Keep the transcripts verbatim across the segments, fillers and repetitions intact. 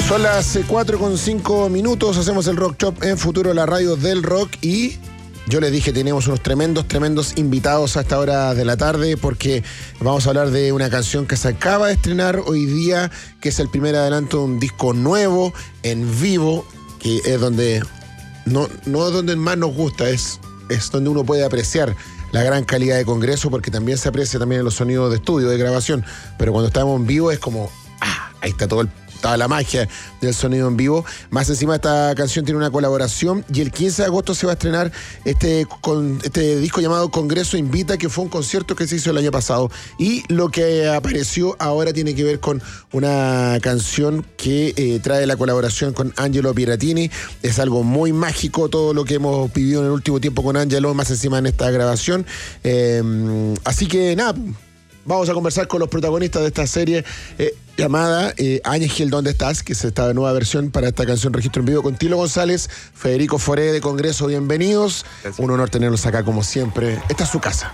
Son las cuatro con cinco minutos, hacemos el Rock Shop en Futuro, la radio del rock, y yo les dije, tenemos unos tremendos, tremendos invitados a esta hora de la tarde, porque vamos a hablar de una canción que se acaba de estrenar hoy día, que es el primer adelanto de un disco nuevo, en vivo, que es donde, no, no es donde más nos gusta, es, es donde uno puede apreciar la gran calidad de Congreso, porque también se aprecia también en los sonidos de estudio, de grabación, pero cuando estamos en vivo es como, ah, ahí está todo el toda la magia del sonido en vivo. Más encima, esta canción tiene una colaboración y el quince de agosto se va a estrenar este, con, este disco llamado Congreso Invita, que fue un concierto que se hizo el año pasado, y lo que apareció ahora tiene que ver con una canción que eh, trae la colaboración con Angelo Piratini. Es algo muy mágico todo lo que hemos vivido en el último tiempo con Angelo, más encima en esta grabación. Eh, así que nada, vamos a conversar con los protagonistas de esta serie eh, llamada eh, Ángel, ¿dónde estás? Que es esta nueva versión para esta canción Registro en Vivo con Tilo González, Federico Foré de Congreso, bienvenidos. Gracias. Un honor tenerlos acá como siempre. Esta es su casa.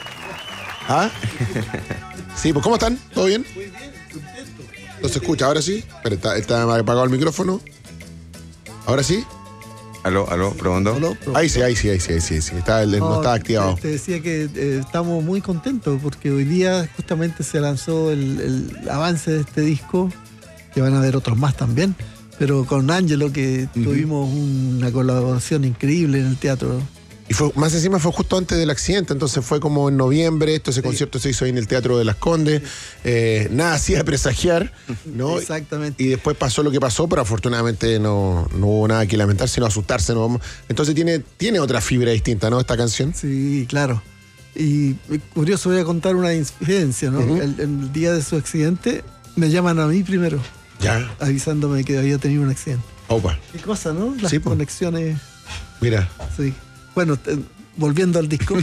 ¿Ah? Sí, pues ¿cómo están? ¿Todo bien? Muy bien, contento. ¿No se escucha? ¿Ahora sí? Pero está, está apagado el micrófono. ¿Ahora sí? Aló, aló, probando. ¿Aló? Ahí sí, ahí sí, ahí sí, ahí sí. sí. Está, el, no, no está activado. Te, te decía que eh, estamos muy contentos porque hoy día justamente se lanzó el, el avance de este disco, que van a haber otros más también, pero con Angelo, que uh-huh. tuvimos una colaboración increíble en el teatro. Y fue, más encima fue justo antes del accidente, entonces fue como en noviembre, esto, ese sí. concierto se hizo ahí en el Teatro de Las Condes, sí. eh, nada hacía presagiar, ¿no? Exactamente. Y después pasó lo que pasó, pero afortunadamente no, no hubo nada que lamentar, sino asustarse, ¿no? Entonces tiene, tiene otra fibra distinta, ¿no? Esta canción. Sí, claro. Y curioso, voy a contar una incidencia, ¿no? Uh-huh. el, el día de su accidente me llaman a mí primero, ya, avisándome que había tenido un accidente. Opa. Qué cosa, ¿no? Las sí, conexiones. Mira. Sí. Bueno, te, volviendo al disco.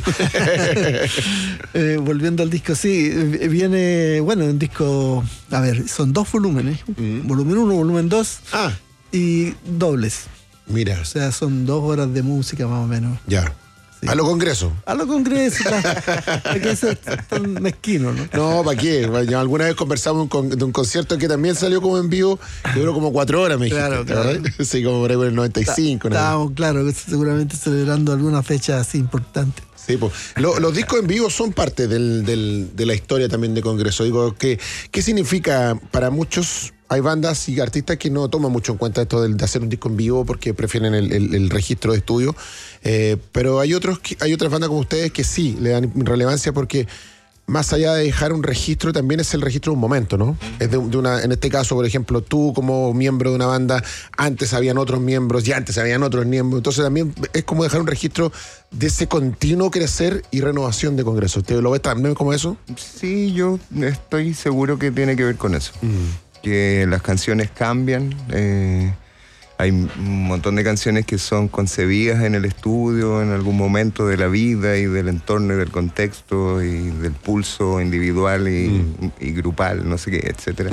eh, volviendo al disco, sí, viene, bueno, un disco, a ver, son dos volúmenes, uh-huh. volumen uno, volumen dos, ah. y dobles. Mira. O sea, son dos horas de música más o menos. Ya. Sí. A lo Congreso. A lo Congreso, para que sea tan mezquino, ¿no? No, ¿para qué? Alguna vez conversamos de un concierto que también salió como en vivo, que duró como cuatro horas, me dijiste. Claro, claro. Sí, como por ahí por el noventa y cinco. Estábamos, claro, seguramente celebrando alguna fecha así importante. Sí, pues. Lo, los discos en vivo son parte del, del, de la historia también de Congreso. Digo, ¿qué, qué significa para muchos? Hay bandas y artistas que no toman mucho en cuenta esto de, de hacer un disco en vivo porque prefieren el, el, el registro de estudio. Eh, pero hay otros que, hay otras bandas como ustedes que sí le dan relevancia porque más allá de dejar un registro, también es el registro de un momento, ¿no? Es de, de una, en este caso, por ejemplo, tú como miembro de una banda, antes habían otros miembros y antes habían otros miembros. Entonces también es como dejar un registro de ese continuo crecer y renovación de Congreso. ¿Te lo ves también como eso? Sí, yo estoy seguro que tiene que ver con eso. Mm. Que las canciones cambian. Eh, hay un montón de canciones que son concebidas en el estudio, en algún momento de la vida y del entorno y del contexto y del pulso individual y, mm. y grupal, no sé qué, etcétera.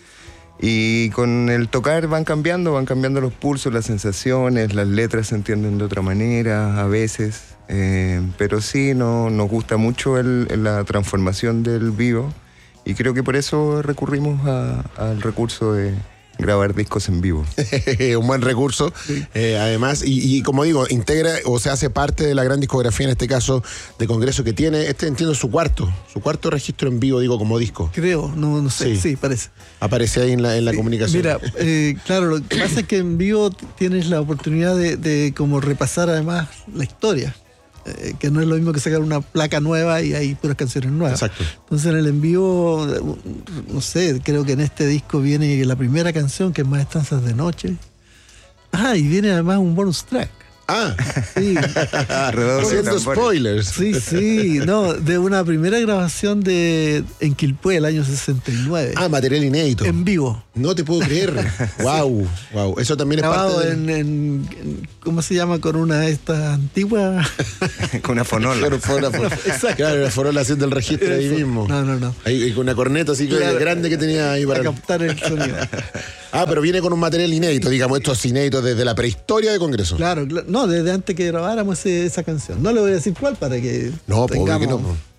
Y con el tocar van cambiando, van cambiando los pulsos, las sensaciones, las letras se entienden de otra manera a veces. Eh, pero sí, no, nos gusta mucho el, la transformación del vivo. Y creo que por eso recurrimos a, al recurso de grabar discos en vivo. Un buen recurso, sí. eh, además, y, y como digo, integra o se hace parte de la gran discografía, en este caso, de Congreso, que tiene, este entiendo, su cuarto, su cuarto registro en vivo, digo, como disco. Creo, no, no sé, sí, sí parece. Aparece ahí en la, en la sí, comunicación. Mira, eh, claro, lo que pasa es que en vivo tienes la oportunidad de, de como repasar además la historia. Que no es lo mismo que sacar una placa nueva y hay puras canciones nuevas. Exacto. Entonces en el en vivo, no sé, creo que en este disco viene la primera canción, que es Maestranzas de Noche. Ah, y viene además un bonus track. Ah, sí. Haciendo spoilers. Sí, sí, no, de una primera grabación de en Quilpué el año sesenta y nueve. Ah, material inédito. En vivo. No te puedo creer. Wow, sí. Wow. Eso también grabado es parte de... en, en, en, ¿cómo se llama? Con una de estas antiguas. Con una fonola. Claro, fue una fonola. Claro, una fonola haciendo el registro ahí mismo. No, no, no. Ahí, con una corneta así claro, grande que tenía ahí para, para captar el sonido. Ah, pero viene con un material inédito, digamos, esto es inédito desde la prehistoria de Congreso. Claro, claro. No, desde antes que grabáramos ese, esa canción. No le voy a decir cuál para que no, tengamos... que no.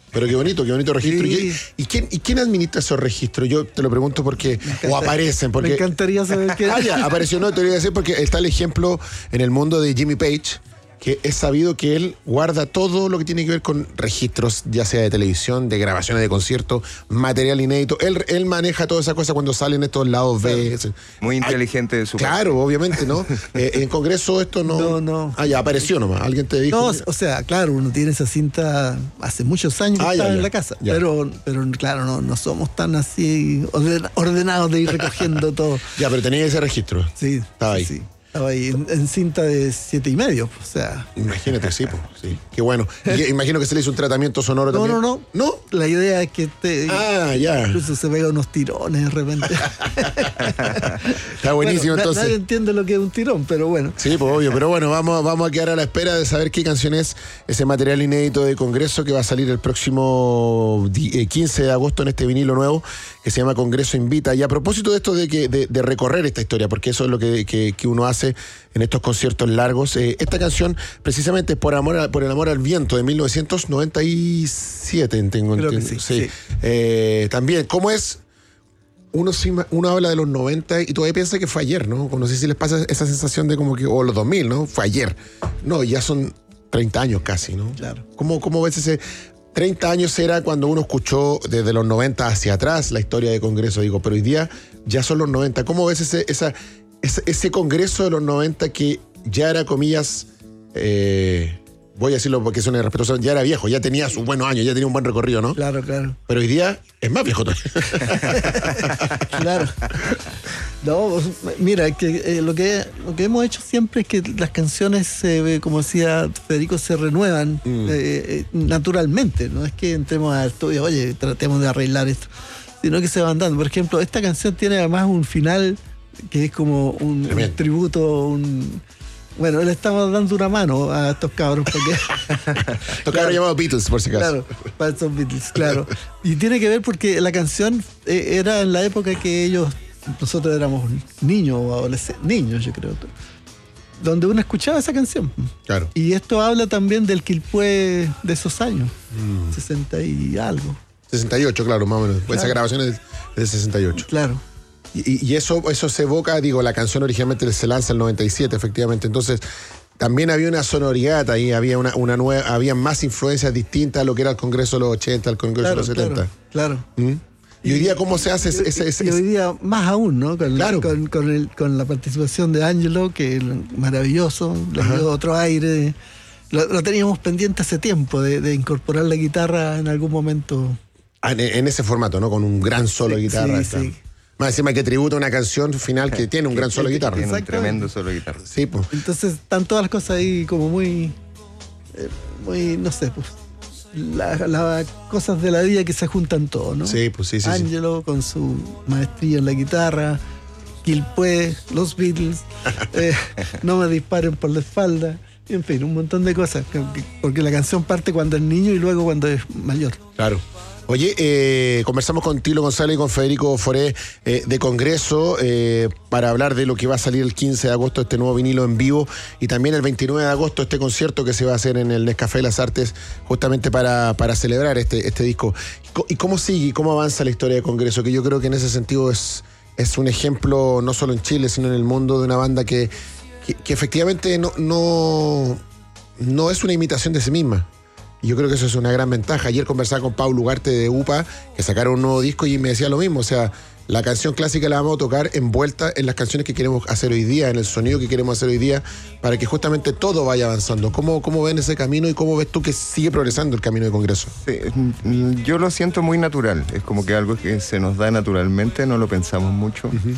Pero qué bonito, qué bonito registro. Sí. ¿Y, y, quién, ¿Y quién administra esos registros? Yo te lo pregunto porque... O aparecen, porque... Me encantaría saber qué... Ah, ya, apareció, no, te lo voy a decir porque está el ejemplo en el mundo de Jimmy Page, que es sabido que él guarda todo lo que tiene que ver con registros, ya sea de televisión, de grabaciones de conciertos, material inédito. Él, él maneja toda esa cosa cuando salen estos lados B. Muy inteligente de su Claro, parte. Obviamente, ¿no? eh, en Congreso esto no... No, no. Ah, ya, apareció nomás. Alguien te dijo... No, o sea, claro, uno tiene esa cinta hace muchos años que ah, está ya, en ya, la casa. Ya. Pero, pero claro, no, no somos tan así ordenados de ir recogiendo todo. Ya, pero tenía ese registro. Sí. Estaba ahí. Sí. Estaba ahí en, en cinta de siete y medio, o sea. Imagínate, sí, pues, sí. Qué bueno. Y, imagino que se le hizo un tratamiento sonoro no, también. No, no, no. La idea es que te, ah, ya. incluso se pega unos tirones de repente. Está buenísimo, bueno, entonces. Nadie entiende lo que es un tirón, pero bueno. Sí, pues obvio. Pero bueno, vamos, vamos a quedar a la espera de saber qué canción es ese material inédito de Congreso que va a salir el próximo quince de agosto en este vinilo nuevo que se llama Congreso Invita. Y a propósito de esto de, que, de, de recorrer esta historia, porque eso es lo que, que, que uno hace en estos conciertos largos. Eh, esta canción, precisamente por amor a, por el amor al viento, de mil novecientos noventa y siete, tengo Creo entendido. que sí, sí. sí. Eh, también, ¿cómo es? Uno, uno habla de los noventa y todavía piensa que fue ayer, ¿no? No sé si les pasa esa sensación de como que, o los dos mil, ¿no? Fue ayer. No, ya son treinta años casi, ¿no? Claro. ¿Cómo, cómo ves ese...? treinta años era cuando uno escuchó desde los noventa hacia atrás la historia de Congreso, digo, pero hoy día ya son los noventa. ¿Cómo ves ese, esa, ese, ese Congreso de los noventa que ya era, comillas, eh, voy a decirlo porque suena irrespetuoso, ya era viejo, ya tenía sus buenos años, ya tenía un buen recorrido, ¿no? Claro, claro. Pero hoy día es más viejo todavía. Claro. No, mira, que, eh, lo que lo que hemos hecho siempre es que las canciones, eh, como decía Federico, se renuevan mm. eh, eh, naturalmente. No es que entremos al estudio, oye, tratemos de arreglar esto, sino que se van dando. Por ejemplo, esta canción tiene además un final que es como un, un tributo, un... Bueno, le estamos dando una mano a estos cabros porque... estos cabros llamados Beatles, por si acaso. Claro, para estos Beatles, claro. Y tiene que ver porque la canción eh, era en la época que ellos, nosotros éramos niños o adolescentes, niños yo creo, donde uno escuchaba esa canción. Claro. Y esto habla también del Quilpué de esos años, mm. sesenta y algo. sesenta y ocho, claro, más o menos. Claro. Esa grabación es de sesenta y ocho. Claro. Y, y eso, eso se evoca, digo, la canción originalmente se lanza en el noventa y siete, efectivamente. Entonces, también había una sonoridad ahí, había una, una nueva, había más influencias distintas a lo que era el Congreso de los ochenta, el Congreso claro, de los setenta. Claro, claro. ¿Mm? Y hoy día, ¿cómo se hace ese...? ese, ese y hoy día más aún, ¿no? Con, claro. con, con, el, con la participación de Ángelo, que es maravilloso, le dio otro aire. Lo, lo teníamos pendiente hace tiempo, de, de incorporar la guitarra en algún momento. En, en ese formato, ¿no? Con un gran solo sí, de guitarra. Sí, sí. Más encima que tributa una canción final que tiene un gran solo de guitarra. Tiene un tremendo solo de guitarra. Sí, pues. Entonces están todas las cosas ahí como muy, eh, muy, no sé, pues, las la cosas de la vida que se juntan todo, ¿no? Sí, pues sí, sí. Ángelo sí. con su maestría en la guitarra, Quilpué, los Beatles, eh, No me disparen por la espalda, en fin, un montón de cosas, porque la canción parte cuando es niño y luego cuando es mayor. Claro. Oye, eh, conversamos con Tilo González y con Federico Foré eh, de Congreso eh, para hablar de lo que va a salir el quince de agosto, este nuevo vinilo en vivo, y también el veintinueve de agosto este concierto que se va a hacer en el Nescafé de las Artes justamente para, para celebrar este, este disco. ¿Y cómo sigue y cómo avanza la historia de Congreso? Que yo creo que en ese sentido es, es un ejemplo no solo en Chile, sino en el mundo de una banda que, que, que efectivamente no, no, no es una imitación de sí misma. Y yo creo que eso es una gran ventaja. Ayer conversaba con Pablo Ugarte de U P A, que sacaron un nuevo disco y me decía lo mismo. O sea, la canción clásica la vamos a tocar envuelta en las canciones que queremos hacer hoy día, en el sonido que queremos hacer hoy día, para que justamente todo vaya avanzando. ¿Cómo, cómo ven ese camino y cómo ves tú que sigue progresando el camino de Congreso? Sí, yo lo siento muy natural. Es como que algo que se nos da naturalmente, no lo pensamos mucho. Uh-huh.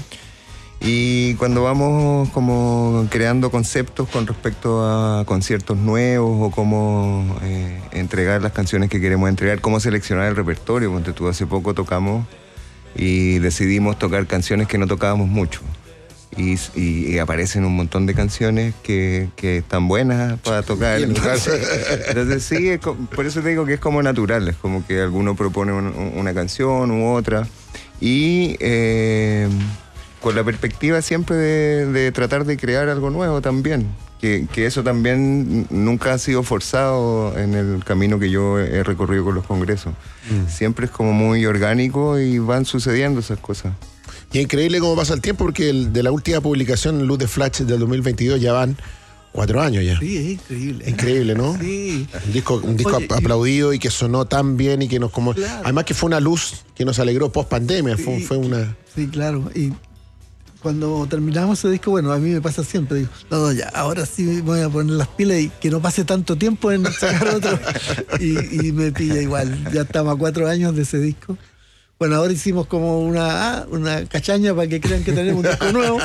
Y cuando vamos como creando conceptos con respecto a conciertos nuevos o cómo eh, entregar las canciones que queremos entregar, cómo seleccionar el repertorio, porque tú hace poco tocamos y decidimos tocar canciones que no tocábamos mucho. Y, y, y aparecen un montón de canciones que, que están buenas para tocar. Entonces, entonces sí, es, por eso te digo que es como natural, es como que alguno propone un, una canción u otra. Y... Eh, con la perspectiva siempre de, de tratar de crear algo nuevo también, que, que eso también nunca ha sido forzado en el camino que yo he recorrido con los congresos. Mm. Siempre es como muy orgánico y van sucediendo esas cosas. Y es increíble cómo pasa el tiempo, porque el, de la última publicación, Luz de Flash del dos mil veintidós, ya van cuatro años ya. Sí, es increíble. Increíble, ¿no? Sí. Un disco, un disco Oye, aplaudido y que sonó tan bien y que nos como. Claro. Además que fue una luz que nos alegró post pandemia. Sí, fue, fue una. Sí, claro. Y cuando terminamos ese disco, bueno, a mí me pasa siempre, digo, no, no, ya, ahora sí me voy a poner las pilas y que no pase tanto tiempo en sacar otro. y, y me pilla igual. Ya estamos a cuatro años de ese disco. Bueno, ahora hicimos como una, ah, una cachaña para que crean que tenemos un disco nuevo.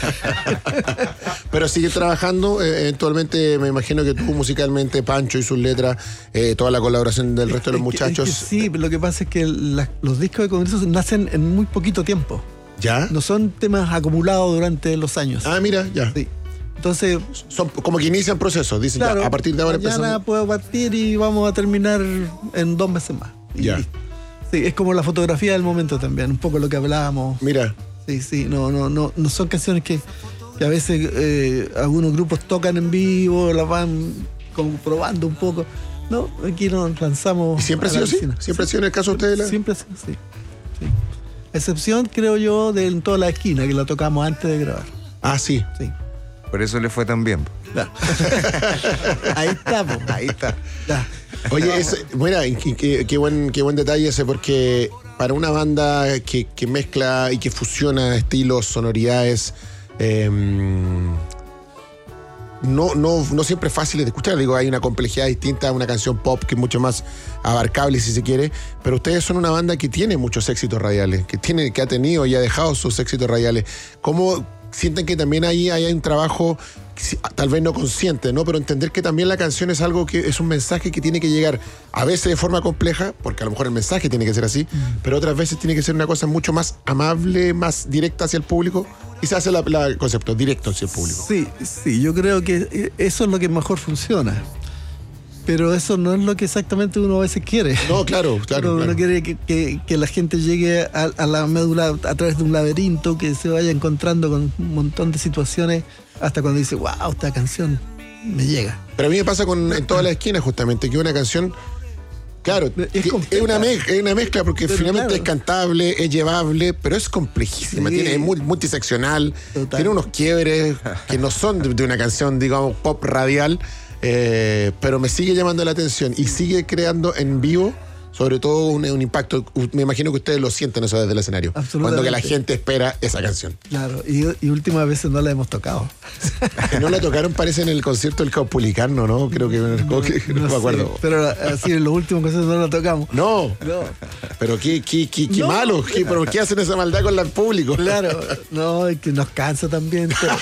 Pero sigue trabajando, eh, eventualmente me imagino que tú musicalmente, Pancho y sus letras, eh, toda la colaboración del resto de los Es que- muchachos. es que sí, lo que pasa es que la- los discos de congresos nacen en muy poquito tiempo. ¿Ya? No son temas acumulados durante los años. Ah, mira, ya. Sí. Entonces, Son como que inician procesos, dicen, claro, ya, a partir de ahora mañana empezamos. puedo partir y vamos a terminar en dos meses más. Y Ya. listo. Sí, es como la fotografía del momento también, un poco lo que hablábamos. Mira, Sí, sí, no, no, no, no son canciones que, que a veces eh, algunos grupos tocan en vivo, las van como probando un poco. No, aquí nos lanzamos. ¿y siempre ha a la sido así? piscina. ¿Siempre ha Sí, sido en el caso de ustedes? la- Siempre ha sido así. Sí. Excepción, creo yo, de en toda la esquina, que la tocamos antes de grabar. Ah, sí. Sí. Por eso le fue tan bien. Claro. Ahí estamos. Ahí está. Ya. Oye, ese, mira, y qué, qué- qué buen, qué buen detalle ese, porque para una banda que, que mezcla y que fusiona estilos, sonoridades, eh, no, no, no siempre es fácil de escuchar. Digo, hay una complejidad distinta a una canción pop que es mucho más abarcable, si se quiere, pero ustedes son una banda que tiene muchos éxitos radiales, que, tiene, que ha tenido y ha dejado sus éxitos radiales. ¿Cómo sienten que también ahí hay un trabajo, tal vez no consciente, ¿no? Pero entender que también la canción es algo que es un mensaje que tiene que llegar a veces de forma compleja, porque a lo mejor el mensaje tiene que ser así, pero otras veces tiene que ser una cosa mucho más amable, más directa hacia el público? Quizás es la- la- el concepto, directo hacia el público. Sí, sí, yo creo que eso es lo que mejor funciona. Pero eso no es lo que exactamente uno a veces quiere. No, claro, claro. uno claro. uno quiere que, que- que la gente llegue a, a la médula a través de un laberinto, que se vaya encontrando con un montón de situaciones, hasta cuando dice, wow, esta canción me llega. Pero a mí me pasa con en todas las esquinas justamente, que una canción, claro, Es que- compleja. es una, mezcla, es una mezcla porque Pero finalmente claro. es cantable, es llevable, pero es complejísima, Sí. tiene, es mul- multiseccional, Total. tiene unos quiebres que no son de, de una canción, digamos, pop radial, eh, pero me sigue llamando la atención y sigue creando en vivo, sobre todo un, un impacto. Me imagino que ustedes lo sienten eso desde el escenario, Absolutamente. cuando que la gente espera esa canción. Claro, y, y últimas veces no la hemos tocado. Que no la tocaron, parece, en el concierto del Caupolicano, ¿no? Creo que no, que- no me sé, acuerdo. pero así en los últimos conciertos no la tocamos. No, No. pero qué, qué, qué, qué No. malo, qué, pero ¿qué hacen esa maldad con el público? Claro, no, es que nos cansa también. pero-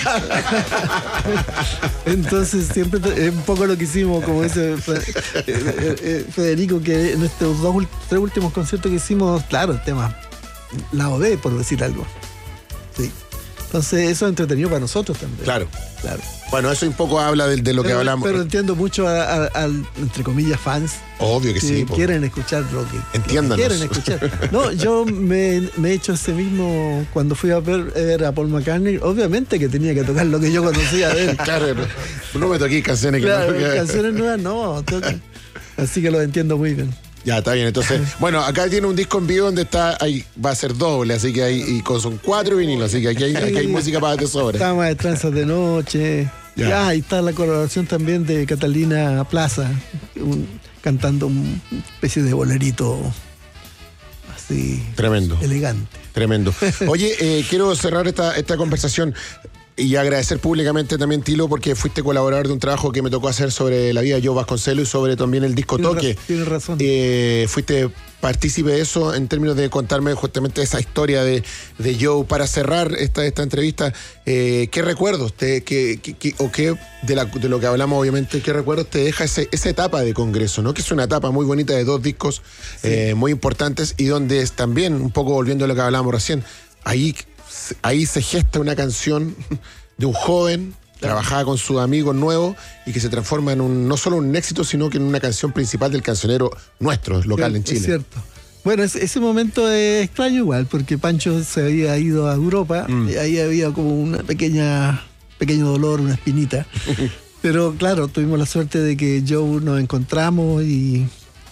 Entonces siempre te- es un poco lo que hicimos, como dice Fe- eh, eh, eh, Federico, que en estos dos, ul- tres últimos conciertos que hicimos, claro, el tema, la O D, por decir algo. Sí. Entonces eso es entretenido para nosotros también. Claro. Claro. Bueno, eso un poco habla de, de lo que pero, hablamos. pero entiendo mucho a- a- al, entre comillas, fans Obvio que que sí. po. quieren escuchar lo que, lo que Entiéndanos. quieren escuchar. No, yo me, me he hecho ese mismo cuando fui a ver, ver a Paul McCartney. Obviamente que tenía que tocar lo que yo conocía de él. Claro, no, no me toqué canciones que Claro, no. que- canciones nuevas no. toca. Así que lo entiendo muy bien. Ya, está bien. Entonces, bueno, acá tiene un disco en vivo donde está, ahí va a ser doble, así que hay, y con son cuatro vinilos, así que aquí hay, aquí hay música para de sobra. Estaba de Tranzas de Noche. Ya. Ya, ahí está la colaboración también de Catalina Plaza, un- cantando una especie de bolerito así Tremendo. elegante. Tremendo. Oye, eh, quiero cerrar esta, esta conversación y agradecer públicamente también, Tilo, porque fuiste colaborador de un trabajo que me tocó hacer sobre la vida de Joe Vasconcelos y sobre también el disco Tienes Toque. ra- tienes razón. Eh, fuiste partícipe de eso en términos de contarme justamente esa historia de, de Joe. Para cerrar esta, esta entrevista, eh, ¿qué recuerdos te, que, que- que- o qué de, la- de lo que hablamos, obviamente, qué recuerdos te deja ese, esa etapa de Congreso, ¿no? Que es una etapa muy bonita de dos discos eh, muy importantes y donde es también, un poco volviendo a lo que hablábamos recién, ahí, ahí se gesta una canción de un joven. Trabajaba con sus amigos nuevos y que se transforma en un no solo un éxito, sino que en una canción principal del cancionero nuestro, local en Es Chile. cierto. Bueno, es- ese momento es extraño igual, porque Pancho se había ido a Europa Mm. y ahí había como una pequeña pequeño dolor, una espinita. Pero claro, tuvimos la suerte de que Joe nos encontramos y,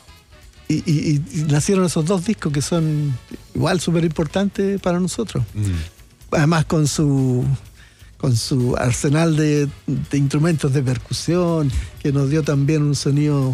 y, y, y nacieron esos dos discos que son igual súper importantes para nosotros. Mm. Además con su, con su arsenal de, de instrumentos de percusión, que nos dio también un sonido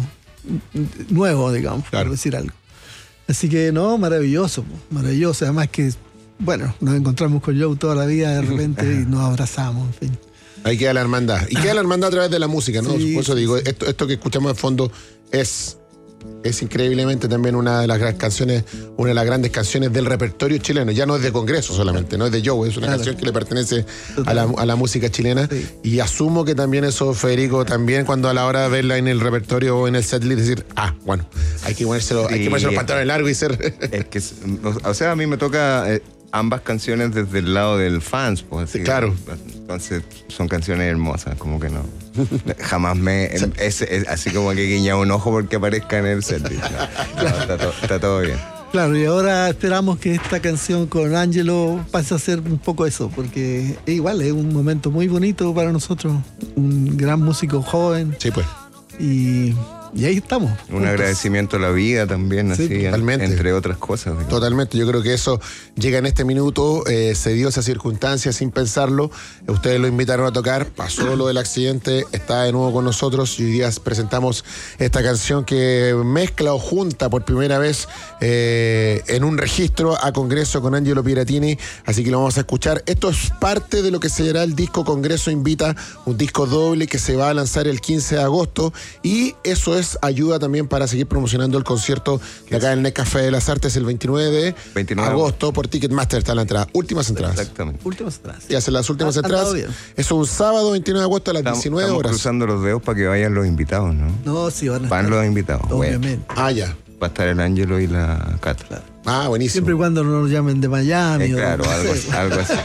nuevo, digamos, claro, por decir algo. Así que no, maravilloso, maravilloso. Además que, bueno, nos encontramos con Joe toda la vida de repente y nos abrazamos, en fin. Ahí queda la hermandad. Y queda la hermandad a través de la música, ¿no? Sí, Por eso digo, esto, esto que escuchamos de fondo es, es increíblemente también una de las grandes canciones, una de las grandes canciones del repertorio chileno. Ya no es de Congreso solamente, no es de Joe, es una claro. canción que le pertenece a la, a la música chilena. Sí. Y asumo que también eso, Federico, también cuando a la hora de verla en el repertorio o en el setlist, decir, ah, bueno, hay que ponérselo, sí, hay que ponerse los pantalones largos y ser. Es que, o sea, a mí me toca eh, ambas canciones desde el lado del fans, pues. Así sí, claro. Que, entonces son canciones hermosas, como que no. Jamás me. Es, es así como que guiña un ojo porque aparezca en el setlist. No, no, está, to, está todo bien. Claro, y ahora esperamos que esta canción con Angelo pase a ser un poco eso, porque igual es un momento muy bonito para nosotros. Un gran músico joven. Sí, pues. Y. Y ahí estamos. Un juntos. Agradecimiento a la vida también, sí, así, totalmente. Entre otras cosas. Digamos. Totalmente, yo creo que eso llega en este minuto, eh, se dio esa circunstancia sin pensarlo, ustedes lo invitaron a tocar, pasó lo del accidente, está de nuevo con nosotros y hoy día presentamos esta canción que mezcla o junta por primera vez eh, en un registro a Congreso con Angelo Piratini, así que lo vamos a escuchar. Esto es parte de lo que será el disco Congreso Invita, un disco doble que se va a lanzar el quince de agosto y eso es ayuda también para seguir promocionando el concierto de acá en el Nescafé de las Artes el veintinueve de agosto por Ticketmaster está la entrada. Últimas entradas. Exactamente. Últimas entradas. Y hacen las últimas entradas. Es un sábado veintinueve de agosto a las estamos, diecinueve estamos horas. Cruzando los dedos para que vayan los invitados, ¿no? No, sí, van a Van estar, los invitados. Obviamente. Bueno. Ah, ya. Va a estar el Ángelo y la Cata. Claro. Ah, buenísimo. Siempre y cuando no nos llamen de Miami. Eh, o claro, no algo, sé. algo así.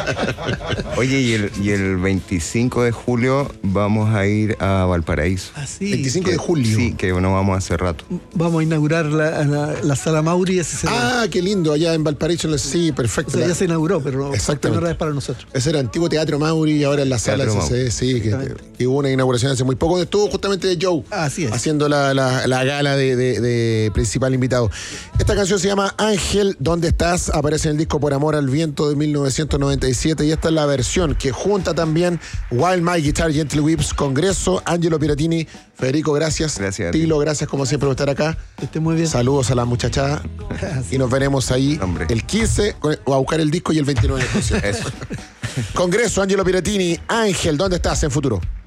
Oye, y el, y el veinticinco de julio vamos a ir a Valparaíso. Ah, sí. veinticinco de julio. Sí, que no vamos hace rato. Vamos a inaugurar la, la, la Sala Mauri. Ese será. Ah, qué lindo, allá en Valparaíso. Sí, perfecto. O sea, ya se inauguró, pero exactamente. no es para nosotros. Ese era el antiguo Teatro Mauri y ahora en la sala Teatro S C, sí, que, que hubo una inauguración hace muy poco, donde estuvo justamente Joe Así es. haciendo la, la, la gala de, de, de principal invitado. Esta canción se llama Ángel, ¿dónde estás? Aparece en el disco Por Amor al Viento de mil novecientos noventa y siete y esta es la versión que junta también Wild My Guitar, Gentle Whips, Congreso, Angelo Piratini. Federico, gracias. Gracias. Tilo, gracias como siempre por estar acá. Que esté muy bien. Saludos a la muchachada y nos veremos ahí Hombre. el quince o a buscar el disco y el veintinueve. Eso. Congreso, Angelo Piratini, Ángel, ¿dónde estás en futuro?